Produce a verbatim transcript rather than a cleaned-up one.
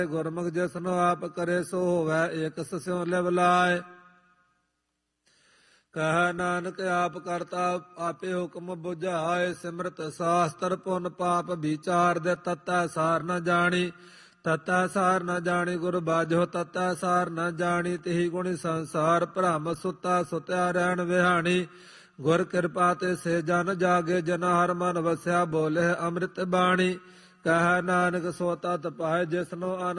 ਗੁਰਮੁਖ ਜਿਸਨੂੰ ਆਪ ਕਰੇ ਸੋ ਹੋਵੈ ਏਕ ਸਿਉ ਲਿਵ ਲਾਇ। ਕਹਿ ਨਾਨਕ ਆਪ ਕਰਤਾ ਆਪੇ ਹੁਕਮ ਬੁਝਾਏ। ਸਿਮਰਤ ਸਾਸਤਰ ਪੁਨ ਪਾਪ ਵਿਚਾਰ ਦੇ ਤਤੈ ਸਾਰ ਨ ਜਾਣੀ। ਤਤੈ ਸਾਰ ਨ ਜਾਣੀ ਗੁਰ ਬਾਝੋ ਤਤੈ ਸਾਰ ਨ ਜਾਣੀ। ਤਿਹੀ ਗੁਣੀ ਸੰਸਾਰ ਭ੍ਰਮ ਸੁਤਾ ਸੁਤਿਆ ਰਹਿਣ ਵਿਹਾਣੀ। ਗੁਰ ਕਿਰਪਾ ਤੇ ਸੇ ਜਨ ਜਾਗੇ ਜਨ ਹਰ ਮਨ ਵਸਿਆ ਬੋਲੇ ਅੰਮ੍ਰਿਤ ਬਾਣੀ। ਕਹਿ ਨਾਨਕ ਸੋ ਤਤ ਪਾਏ ਜਿਸਨੂੰ